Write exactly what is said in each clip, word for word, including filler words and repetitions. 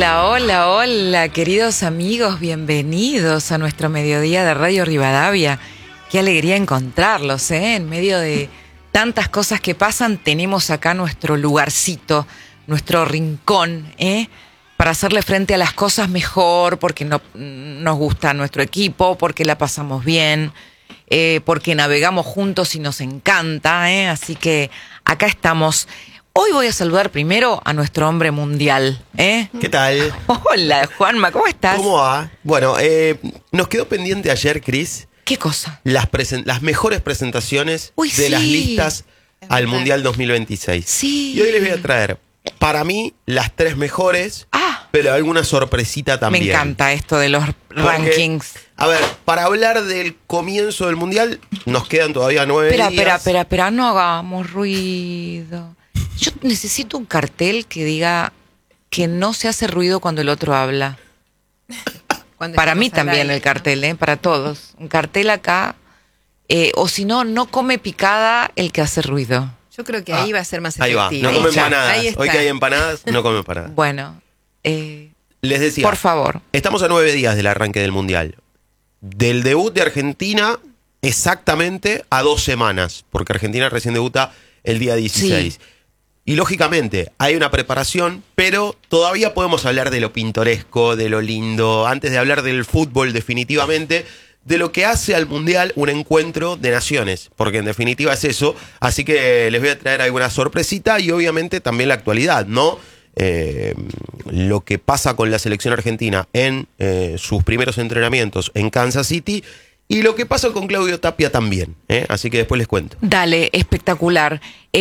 Hola, hola, hola, queridos amigos, bienvenidos a nuestro mediodía de Radio Rivadavia. Qué alegría encontrarlos, ¿eh? En medio de tantas cosas que pasan, tenemos acá nuestro lugarcito, nuestro rincón, ¿eh? Para hacerle frente a las cosas mejor, porque no, nos gusta nuestro equipo, porque la pasamos bien, eh, porque navegamos juntos y nos encanta, ¿eh? Así que acá estamos. Hoy voy a saludar primero a nuestro hombre mundial, ¿eh? ¿Qué tal? Hola, Juanma, ¿cómo estás? ¿Cómo va? Bueno, eh, nos quedó pendiente ayer, Cris, ¿Qué cosa? las, presen- las mejores presentaciones Uy, de sí. las listas al Mundial dos mil veintiséis. Sí. Y hoy les voy a traer, para mí, las tres mejores, Ah, pero alguna sorpresita también. me encanta esto de los Porque, rankings. A ver, para hablar del comienzo del Mundial, nos quedan todavía nueve Espera, días. espera, espera, espera, no hagamos ruido. Yo necesito un cartel que diga que no se hace ruido cuando el otro habla. Cuando Para mí estamos al también aire, el cartel, ¿eh? Para todos. Un cartel acá. Eh, o si no, no come picada el que hace ruido. Yo creo que ahí va a ser más Ahí va, efectivo. no come Ahí está. empanadas. Ahí está. Hoy que hay empanadas, no come empanadas. Bueno, eh, Les decía, por favor. estamos a nueve días del arranque del Mundial. Del debut de Argentina, exactamente a dos semanas, porque Argentina recién debuta el día dieciséis. Sí. Y lógicamente hay una preparación, pero todavía podemos hablar de lo pintoresco, de lo lindo, antes de hablar del fútbol definitivamente, de lo que hace al Mundial un encuentro de naciones, porque en definitiva es eso. Así que les voy a traer alguna sorpresita y obviamente también la actualidad, ¿no? Eh, lo que pasa con la selección argentina en eh, sus primeros entrenamientos en Kansas City y lo que pasa con Claudio Tapia también, ¿eh? Así que después les cuento. Dale, espectacular.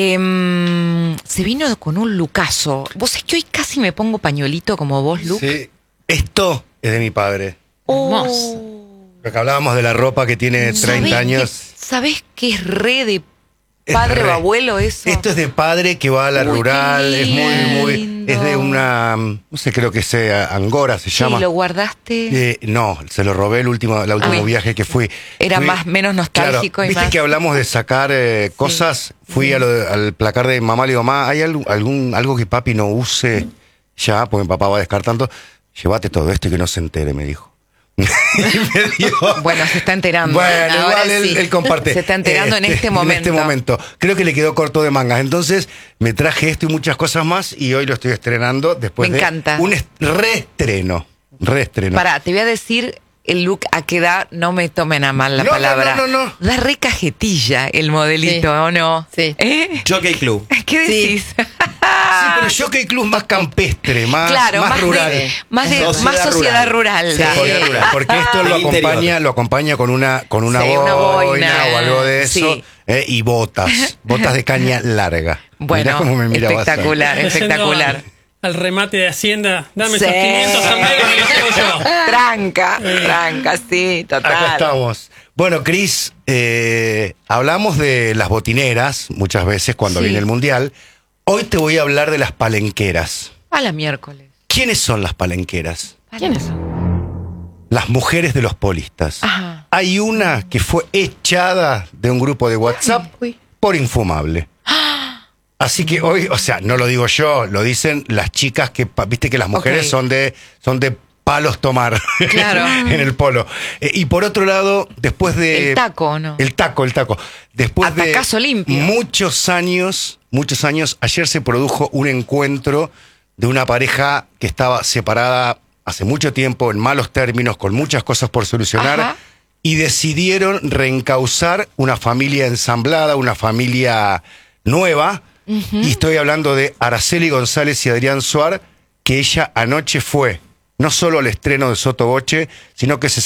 Em, se vino con un lucaso. Vos es que hoy casi me pongo pañuelito como vos, Luke. Sí, esto es de mi padre. Oh. Lo que hablábamos de la ropa que tiene ¿Sabés treinta que- años. ¿Sabés que es re de Es padre re. o abuelo eso? Esto es de padre que va a la Uy, rural, qué es muy, muy, lindo. es de una, no sé, creo que sea Angora se Sí, llama. ¿lo guardaste? Eh, no, se lo robé el último, el último Ah. viaje que fui. Era Fui- más- menos nostálgico claro, y ¿viste más- que hablamos de sacar eh, cosas? Fui a lo de- al placar de mamá, le digo, mamá, ¿hay algún, algún algo que papi no use ya? Porque mi papá va descartando. Llévate todo esto y que no se entere, me dijo. Y me dio- Bueno, se está enterando. Bueno, Ahora igual él, sí. él comparte. Se está enterando en este En momento. este momento. Creo que le quedó corto de mangas. Entonces me traje esto y muchas cosas más y hoy lo estoy estrenando después Me de encanta. un est- reestreno. Reestreno. Pará, te voy a decir el look a qué da, no me tomen a mal la No, no, palabra. no, no, no. Da re cajetilla el modelito, Sí. ¿o no? Sí. ¿Eh? Jockey Club. ¿Qué Sí. decís? Sí, pero Jockey Club más campestre, más, Claro, más, más, rural. de, más, de- Sociedad más sociedad rural. rural. Sí. Sociedad rural. Porque esto lo Del interior. acompaña, lo acompaña con una, con una, Sí, boina, una boina. o algo de eso. Sí. eh, y botas. Botas de caña larga. Mirá Bueno, cómo me mira espectacular, bastante. espectacular. Yendo Al, al remate de Hacienda, dame Sí. esos quinientos amberes que los llevo yo. Tranca, tranca, sí, total. Acá estamos. Bueno, Cris, eh, hablamos de las botineras muchas veces cuando Sí. viene el Mundial. Hoy te voy a hablar de las palenqueras. A la miércoles. ¿Quiénes son las palenqueras? ¿Quiénes son? Las mujeres de los polistas. Ajá. Hay una que fue echada de un grupo de WhatsApp Uy. por infumable. Así que hoy, o sea, no lo digo yo, lo dicen las chicas que, pa- viste que las mujeres Ok. son de son de palos tomar Claro. en el polo. Eh, y por otro lado, después de... El taco, ¿o no? El taco, el taco. Después Atacazo de limpio. muchos años, muchos años, ayer se produjo un encuentro de una pareja que estaba separada hace mucho tiempo, en malos términos, con muchas cosas por solucionar, Ajá. y decidieron reencauzar una familia ensamblada, una familia nueva. Y estoy hablando de Araceli González y Adrián Suar, que ella anoche fue no solo al estreno de Sotoboche, sino que se